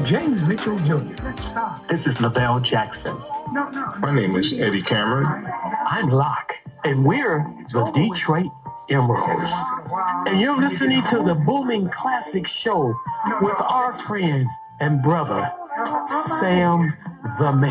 James Mitchell Jr. Let's start. This is Lavelle Jackson. My name is Eddie Cameron. I'm Locke, and we're the Detroit Emeralds. And you're listening to the Booming Classic Show with our friend and brother, Sam the Man.